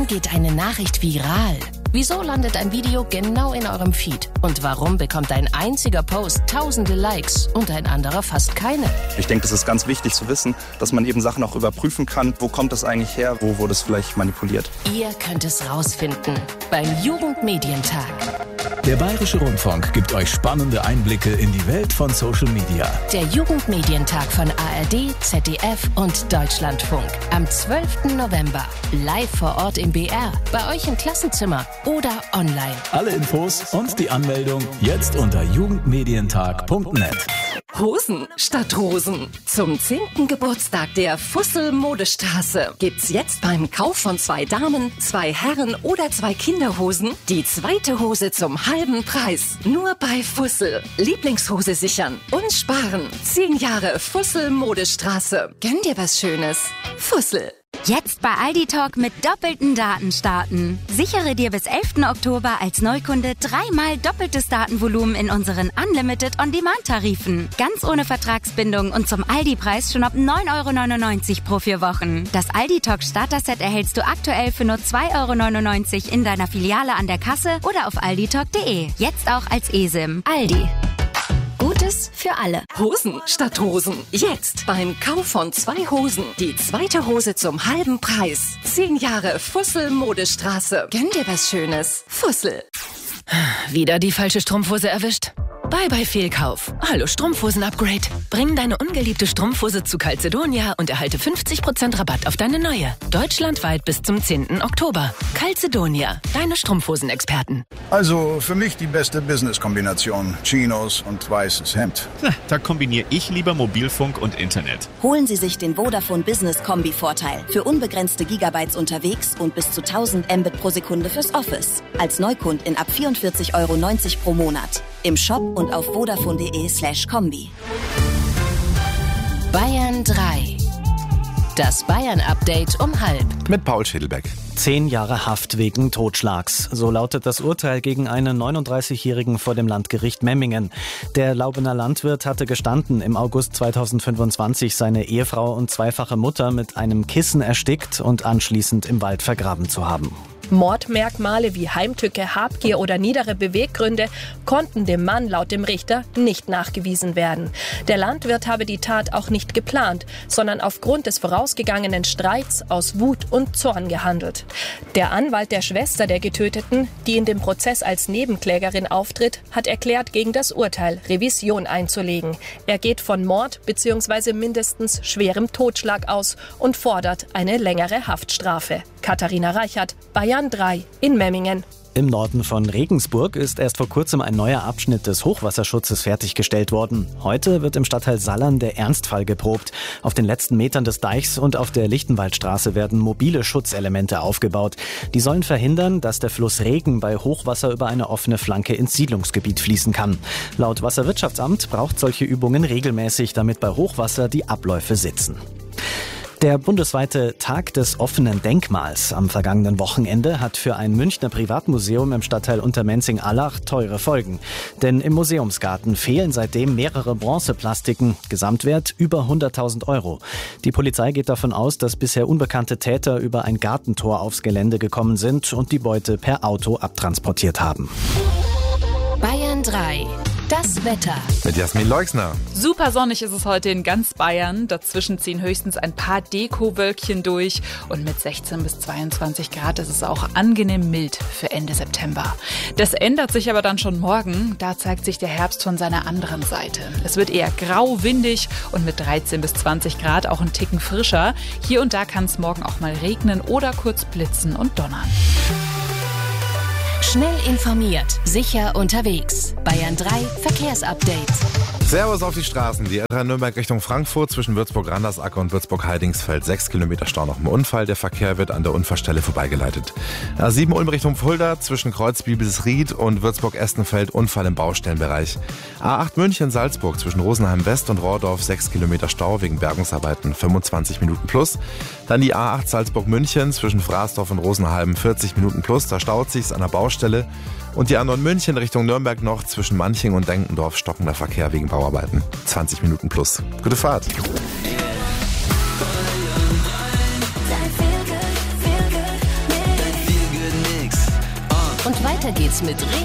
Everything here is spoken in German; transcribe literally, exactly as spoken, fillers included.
Warum geht eine Nachricht viral? Wieso landet ein Video genau in eurem Feed? Und warum bekommt ein einziger Post tausende Likes und ein anderer fast keine? Ich denke, es ist ganz wichtig zu wissen, dass man eben Sachen auch überprüfen kann. Wo kommt es eigentlich her? Wo wurde es vielleicht manipuliert? Ihr könnt es rausfinden beim Jugendmedientag. Der Bayerische Rundfunk gibt euch spannende Einblicke in die Welt von Social Media. Der Jugendmedientag von A R D, Z D F und Deutschlandfunk. Am zwölften November. Live vor Ort im B R. Bei euch im Klassenzimmer oder online. Alle Infos und die Anmeldung jetzt unter jugendmedientag punkt net. Hosen statt Rosen. Zum zehnten Geburtstag der Fussel Modestraße gibt's jetzt beim Kauf von zwei Damen, zwei Herren oder zwei Kinderhosen die zweite Hose zum halben Preis. Nur bei Fussel. Lieblingshose sichern und sparen. Zehn Jahre Fussel Modestraße. Gönn dir was Schönes. Fussel. Jetzt bei Aldi Talk mit doppelten Daten starten. Sichere dir bis elften Oktober als Neukunde dreimal doppeltes Datenvolumen in unseren Unlimited On-Demand-Tarifen. Ganz ohne Vertragsbindung und zum Aldi-Preis schon ab neun Euro neunundneunzig pro vier Wochen. Das Aldi Talk Starter-Set erhältst du aktuell für nur zwei Euro neunundneunzig in deiner Filiale an der Kasse oder auf alditalk punkt de. Jetzt auch als eSIM. Aldi. Gutes für alle. Hosen statt Rosen. Jetzt beim Kauf von zwei Hosen die zweite Hose zum halben Preis. Zehn Jahre Fussel Modestraße. Gönn dir was Schönes. Fussel. Wieder die falsche Strumpfhose erwischt? Bye bye Fehlkauf. Hallo Strumpfhosen-Upgrade. Bring deine ungeliebte Strumpfhose zu Calzedonia und erhalte fünfzig Prozent Rabatt auf deine neue. Deutschlandweit bis zum zehnten Oktober. Calzedonia, deine Strumpfhosen-Experten. Also für mich die beste Business-Kombination. Chinos und weißes Hemd. Na, da kombiniere ich lieber Mobilfunk und Internet. Holen Sie sich den Vodafone Business Kombi-Vorteil. Für unbegrenzte Gigabytes unterwegs und bis zu tausend Mbit pro Sekunde fürs Office. Als Neukundin ab vierundvierzig Euro neunzig pro Monat. Im Shop und auf vodafone.de slash Kombi. Bayern drei. Das Bayern-Update um halb. Mit Paul Schädelbeck. Zehn Jahre Haft wegen Totschlags. So lautet das Urteil gegen einen neununddreißigjährigen vor dem Landgericht Memmingen. Der Laubener Landwirt hatte gestanden, im August zweitausendfünfundzwanzig seine Ehefrau und zweifache Mutter mit einem Kissen erstickt und anschließend im Wald vergraben zu haben. Mordmerkmale wie Heimtücke, Habgier oder niedere Beweggründe konnten dem Mann laut dem Richter nicht nachgewiesen werden. Der Landwirt habe die Tat auch nicht geplant, sondern aufgrund des vorausgegangenen Streits aus Wut und Zorn gehandelt. Der Anwalt der Schwester der Getöteten, die in dem Prozess als Nebenklägerin auftritt, hat erklärt, gegen das Urteil Revision einzulegen. Er geht von Mord bzw. mindestens schwerem Totschlag aus und fordert eine längere Haftstrafe. Katharina Reichert, Bayern drei in Memmingen. Im Norden von Regensburg ist erst vor kurzem ein neuer Abschnitt des Hochwasserschutzes fertiggestellt worden. Heute wird im Stadtteil Sallern der Ernstfall geprobt. Auf den letzten Metern des Deichs und auf der Lichtenwaldstraße werden mobile Schutzelemente aufgebaut. Die sollen verhindern, dass der Fluss Regen bei Hochwasser über eine offene Flanke ins Siedlungsgebiet fließen kann. Laut Wasserwirtschaftsamt braucht solche Übungen regelmäßig, damit bei Hochwasser die Abläufe sitzen. Der bundesweite Tag des offenen Denkmals am vergangenen Wochenende hat für ein Münchner Privatmuseum im Stadtteil Untermenzing-Allach teure Folgen. Denn im Museumsgarten fehlen seitdem mehrere Bronzeplastiken, Gesamtwert über hunderttausend Euro. Die Polizei geht davon aus, dass bisher unbekannte Täter über ein Gartentor aufs Gelände gekommen sind und die Beute per Auto abtransportiert haben. Bayern drei. Das Wetter. Mit Jasmin Leuxner. Super sonnig ist es heute in ganz Bayern. Dazwischen ziehen höchstens ein paar Dekowölkchen durch. Und mit sechzehn bis zweiundzwanzig Grad ist es auch angenehm mild für Ende September. Das ändert sich aber dann schon morgen. Da zeigt sich der Herbst von seiner anderen Seite. Es wird eher grau, windig und mit dreizehn bis zwanzig Grad auch ein Ticken frischer. Hier und da kann es morgen auch mal regnen oder kurz blitzen und donnern. Schnell informiert, sicher unterwegs. Bayern drei Verkehrsupdate. Servus auf die Straßen. Die R drei Nürnberg Richtung Frankfurt zwischen Würzburg-Randersacker und Würzburg-Heidingsfeld. Sechs Kilometer Stau nach dem Unfall. Der Verkehr wird an der Unfallstelle vorbeigeleitet. A sieben Ulm Richtung Fulda zwischen Kreuzbibelsried und Würzburg-Estenfeld. Unfall im Baustellenbereich. A acht München-Salzburg zwischen Rosenheim West und Rohrdorf. Sechs Kilometer Stau wegen Bergungsarbeiten. fünfundzwanzig Minuten plus. Dann die A acht Salzburg-München zwischen Fraßdorf und Rosenheim. vierzig Minuten plus. Da staut sich's an der Baustelle. Und die A neun München Richtung Nürnberg noch zwischen Manching und Denkendorf stockender Verkehr wegen Bauarbeiten. zwanzig Minuten plus. Gute Fahrt. Und weiter geht's mit